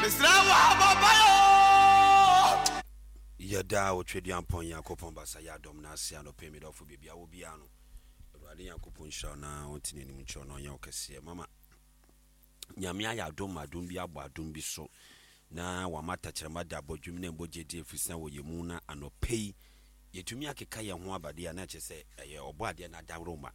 Yada o trade yampon yakopon basa ya dom na ase no pay me do for bibia wo bia no awurade yakopon sha na ontini ni ncho no nya okese mama nyame ya dom adom bi abo adom bi so na wamata kyerema da bodwum na mbogede efisa wo yemu na anopei yetumi akeka ye ho abade ya na kyese ye obo ade na dawroma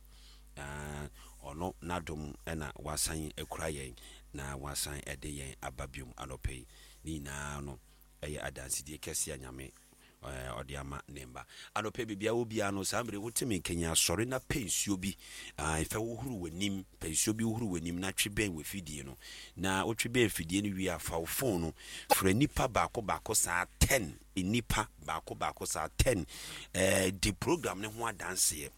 ono nadom na wasan ekura yen na wasan ede yen ababium anopei ni na no eye adansi die kese anyame odiama nemba anope bibia obi ano sambre wotimi kenya sori na pensuo bi ifa wo huru wanim pensuo bi huru wanim na tweben we fidie no na otweben fidie no wi afa wo phone no fra nipa baako saa 10 nipa baako saa 10 di program ne ho adanse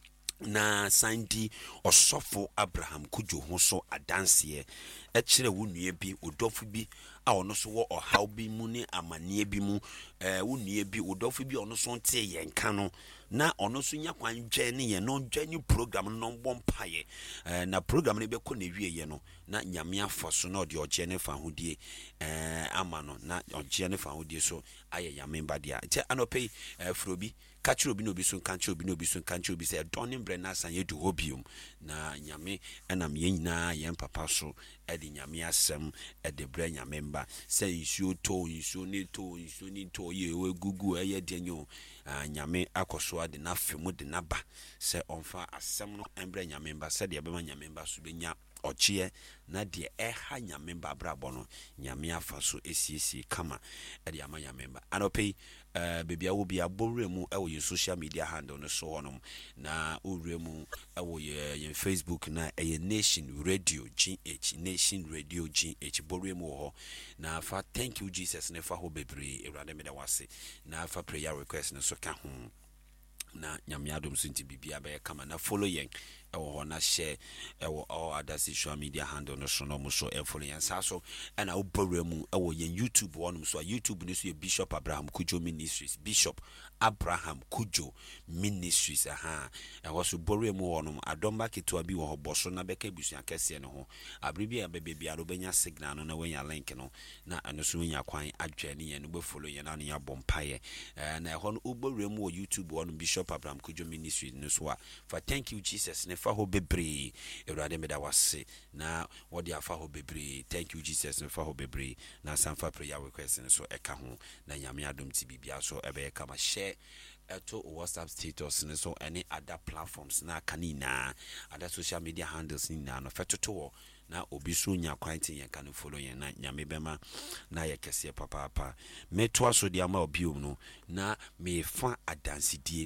na sandi osofo Abraham Kujo ho so adanse kire wo nua bi odofo bi a ono so wo ohaw bi mu ne amanie bi mu wo nua bi odofo bi ono so nte ye nka no na ono so nya kwan dwe ne ye no dwe ni program no bompaye na program ne be ko na wie ye no na nyame afoso na ode oje ne fa hodie ama no na oje ne fa hodie so aye nyame badia te anopei frobi kachiro bi no bi so kanchiro bi no bi so kanchiro bi se don mbre na san ye du hobium na nyame enam ye nyina ye papa so edi nyame asem ede bre nyame mba se nsuo to nsuo ni to ye gugu eye denyo nyame akoso ade na femu de na ba se onfa asem no embre nyame mba se de be ma nyame mba so benya ochie na de eha nyame mba brabo no nyame afaso esiesi kama ede ama nyame mba anopei bebia wo bia boremu ewo ye social media handle no so wonom na oremu ewo ye Facebook na Nation Radio GH Nation Radio GH boremu ho na fa thank you Jesus ne fa ho bebre ewrade me da wase na fa prayer request no so ka ho na nyame adom so nti bibia be kama na follow yen ewo na share ewo all other social media handle no so no mo so follow yen so na oboremu ewo yen YouTube wonum so YouTube ni so ye Bishop Abraham Kujo Ministries Bishop Abraham Kujo Ministries ewo so boremu wonum adomba keto bi wo hoboso na beka busuan kese no ho abribia bebia do benya signal no na wenya link no na eno so wenya kwan adwane yen no be follow yen na ya bompaye na ho no oboremu wo YouTube wonum Bishop Abraham Kujo Ministries no so for thank you Jesus ne fa ho bebre ewrade me da wase na wodi afa ho bebre thank you Jesus ne fa ho bebre na sanfa prayer request ne so eka ho na nyame adom ti bibia so ebe kama share to WhatsApp status ne so any other platforms na kanina other social media handles ni na no fetoto na obi so nya kwantin yen kan follow yen na nyame bema na ye kese papa meto aso dia ma obiom no na me fa adansidie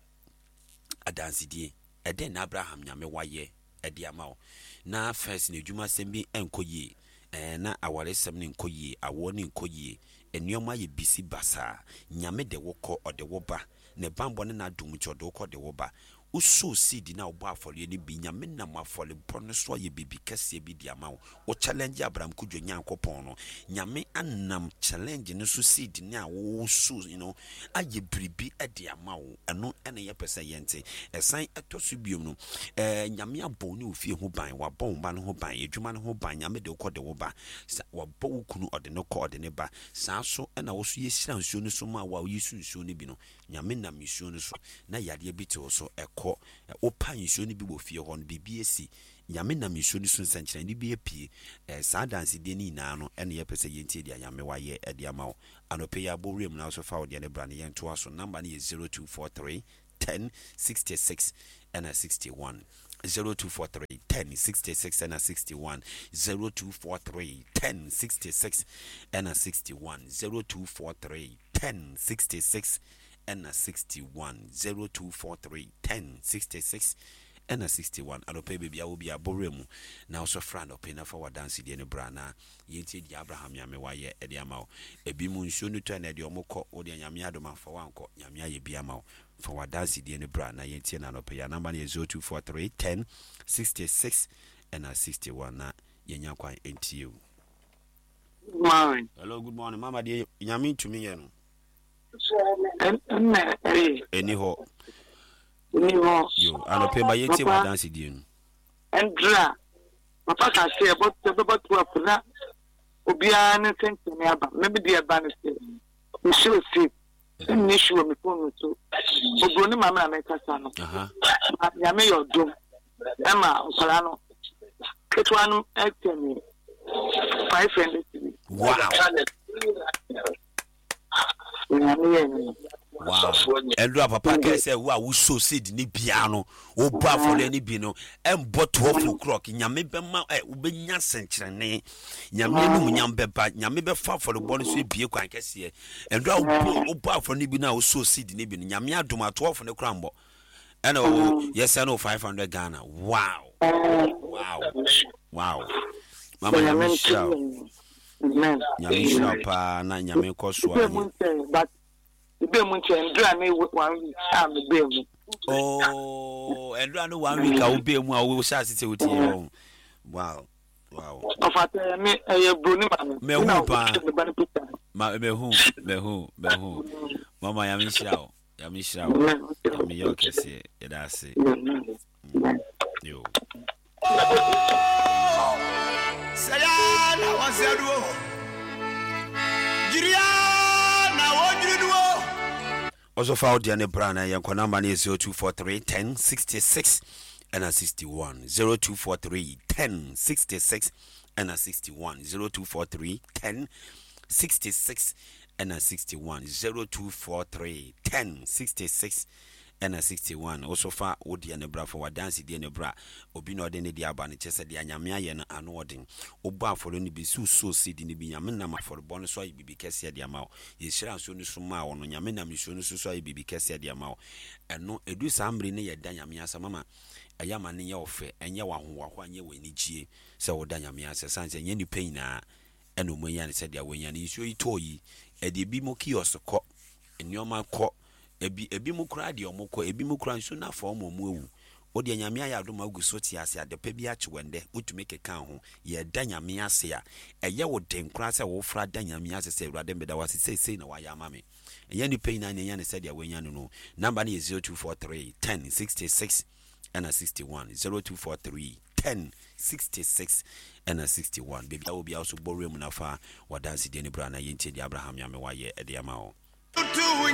eden na Abraham nyame waye edi amao na first ne dwuma sembi enkoyie na aware sem ne enkoyie awo ne enkoyie enuoma ye bisi basa nyame de wokọ ode woba ne bambo ne na dum ti ode wokọ de woba uso seed na obo afole ne bi nyame na mafole bono so ye bibi kase bi di amawo o challenge Abraham Kujo Nyankopon no nyame anam challenge ne so seed ne a wo so aye bribi e di amawo eno ene ye pese yente esan etoso biom no nyame abon ne ofie ho ban wa bon ba ne ho ban edwuma ne ho ban nyame de wokọ de woba wa bo wukunu ode ne kọ ode ne ba saa so ena wo so ye sira nsuo ne so ma wa yesu nsuo ne bi no nyame na nsuo ne so na yade bi te wo so opa nsuo ne bi wo fie ho no bibi esi nyame na nsuo ne so nsankyerɛ ne bi apie saa danse de ni na no ene ye pese yenti dia nyame waye ade ama wo anope ya borem na so fa wo de ne bra ne yento aso number ne 0243 1066 and 61 0243 1066 and 61 0243 1066 and 61 0243 1066 and 61 0243 1066 and 61 anope baby awobi aboremu na also friend up na for dance de ne bra na yenti di Abraham nyame waye e de amawo ebi mu nsuo no to na de omokọ o de nyame adoma fa wankọ nyame aye bi amawo for dance de ne bra na yenti na anope ya number 0243 1066 and 61 na yenya kwan entie. Good morning. Hello, good morning mama de nyame tumi ye no Eniho. Yo, anope ma yenti wa dance di nu. Endra. Papa ka say about to apuna. Obia ne sentence me aba. Maybe the advance me show see. And me show me phone so. Obroni mama na mekasa no. Ya me your dom. Emma nkala no. Ketwa no me 500. Wow. Wow. Elua papa ke say wo so seed ni bia no wo ba for ni bi no embo 12 o'clock nyame be ma wo be nya senkyerene nyame no nyam be ba nyame be fa for the ball so bie kwan kese elua wo ba for ni bi na wo so seed ni bi no nyame adom a 12 ne krambo and yes I know 500 Ghana. Wow. Mama nyame shira nyame shira pa na nyame koso but be munche ndra na 1 week am be mu ndra no 1 week a wo be mu a wo sha site wo tie wow ofata me broni mehu mama ya mishao me yokese edase yo sayana waseduo jiriana wodriduo also found the brand and your number is 0243 1066 and 61 0243 1066 and 61 0243 1066 and 61 0243 1066 and 61 also far odi and bra for dance di and bra obi no de ne di aba ne chese de anyame aye no ano odin oba aforo ni bi so seed ni bi nyame na aforo bon so ayi bibi kese de ama ye hira so ni so ma wo no nyame na miso no so ayi bibi kese de ama eno edu sambre ne ye da nyame asa mama ayama ne ye ofe enye wa ho anye wani gie se wo da nyame asa sanse nye ni pain na eno mo yan se de awanya ni so itoyi e de bi mo kiosk ko enioma ko ebi mu kura de omoko ebi mu kura nso na fa omo mu ewu odi nyame aya adoma agu so ti ase ade pa bi ache wende mutumi keka ho ye da nyame ase a eye wo den kura se wo fra da nyame ase se urade mbeda wase sei na waya amame eye ni pain na nya ne se de awanya no number na 0243 1066 and 61 0243 1066 and 61 baby will be also borium na fa wadansi de ni bra na yenti de Abraham ya me waye e de ama o